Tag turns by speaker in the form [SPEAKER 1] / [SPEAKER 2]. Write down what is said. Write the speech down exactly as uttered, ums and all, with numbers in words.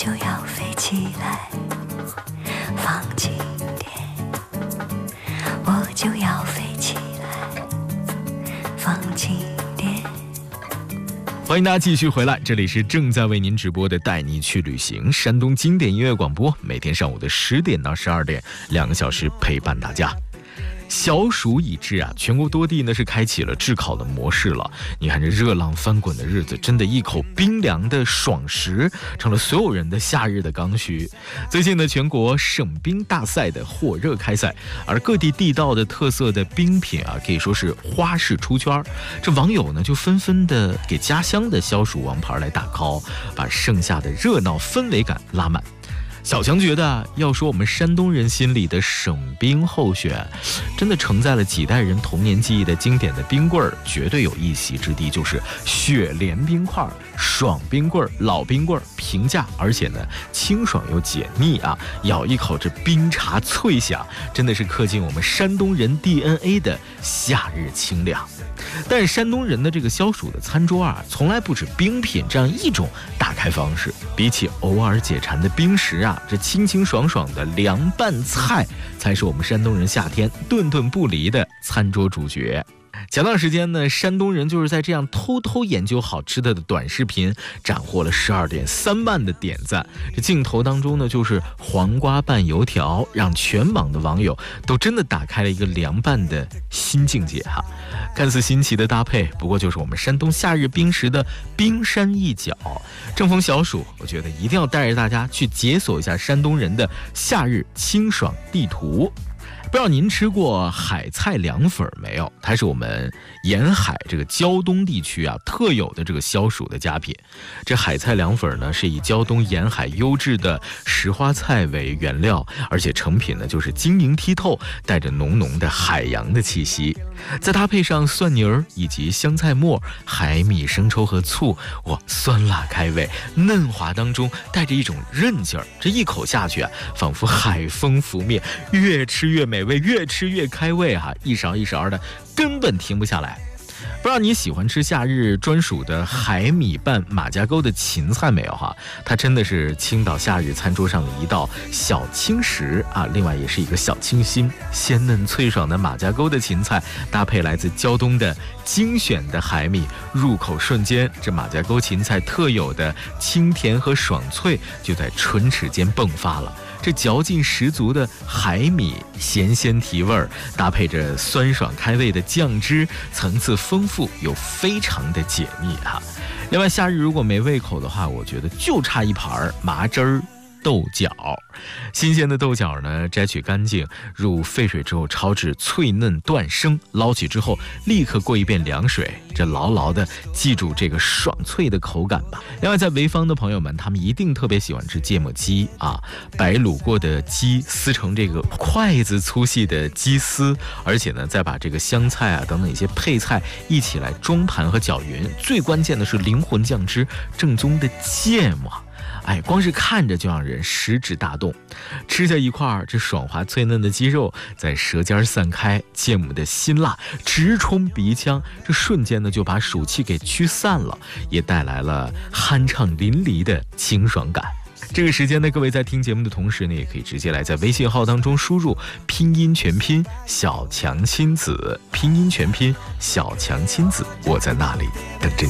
[SPEAKER 1] 就要飞起来，放轻点，我就要飞起来，放轻点。
[SPEAKER 2] 欢迎大家继续回来，这里是正在为您直播的带你去旅行山东经典音乐广播，每天上午的十点到十二点，两个小时陪伴大家。小暑已至啊，全国多地呢是开启了炙烤的模式了。你看这热浪翻滚的日子，真的一口冰凉的爽食成了所有人的夏日的刚需。最近呢，全国省冰大赛的火热开赛，而各地地道的特色的冰品啊，可以说是花式出圈。这网友呢就纷纷的给家乡的消暑王牌来打 call， 把盛夏的热闹氛围感拉满。小强觉得，要说我们山东人心里的省冰候选，真的承载了几代人童年记忆的经典的冰棍儿，绝对有一席之地，就是雪莲冰块、爽冰棍、老冰棍，平价而且呢清爽又解腻啊！咬一口这冰茶脆响，真的是刻进我们山东人 D N A 的夏日清凉。但是山东人的这个消暑的餐桌啊，从来不止冰品这样一种打开方式，比起偶尔解馋的冰食啊，这清清爽爽的凉拌菜才是我们山东人夏天顿顿不离的餐桌主角。前段时间呢，山东人就是在这样偷偷研究好吃的的短视频斩获了十二点三万的点赞。这镜头当中呢，就是黄瓜拌油条，让全网的网友都真的打开了一个凉拌的新境界哈。看似新奇的搭配，不过就是我们山东夏日冰食的冰山一角。正逢小暑，我觉得一定要带着大家去解锁一下山东人的夏日清爽地图。不知道您吃过海菜凉粉没有？它是我们沿海这个胶东地区啊特有的这个消暑的佳品。这海菜凉粉呢，是以胶东沿海优质的石花菜为原料，而且成品呢就是晶莹剔透，带着浓浓的海洋的气息。再搭配上蒜泥儿以及香菜末、海米、生抽和醋，哇，酸辣开胃，嫩滑当中带着一种韧劲儿。这一口下去啊，仿佛海风拂面，越吃越美味，越吃越开胃啊！一勺一勺的，根本停不下来。不知道你喜欢吃夏日专属的海米拌马家沟的芹菜没有哈？它真的是青岛夏日餐桌上的一道小轻食啊，另外也是一个小清新，鲜嫩脆爽的马家沟的芹菜，搭配来自胶东的精选的海米，入口瞬间，这马家沟芹菜特有的清甜和爽脆就在唇齿间迸发了。这嚼劲十足的海米咸鲜提味儿，搭配着酸爽开胃的酱汁，层次丰富又非常的解腻哈。另外，夏日如果没胃口的话，我觉得就差一盘麻汁儿豆角。新鲜的豆角呢，摘取干净，入沸水之后焯至脆嫩断生，捞起之后立刻过一遍凉水，这牢牢的记住这个爽脆的口感吧。另外，在潍坊的朋友们，他们一定特别喜欢吃芥末鸡啊，白卤过的鸡撕成这个筷子粗细的鸡丝，而且呢，再把这个香菜啊等等一些配菜一起来装盘和搅匀。最关键的是灵魂酱汁，正宗的芥末。哎，光是看着就让人食指大动。吃下一块这爽滑脆嫩的鸡肉，在舌尖散开，芥末的辛辣直冲鼻腔，这瞬间呢就把暑气给驱散了，也带来了酣畅淋漓的清爽感。这个时间呢，各位在听节目的同时呢，也可以直接来在微信号当中输入拼音全拼小强亲子，拼音全拼小强亲子，我在那里等着你。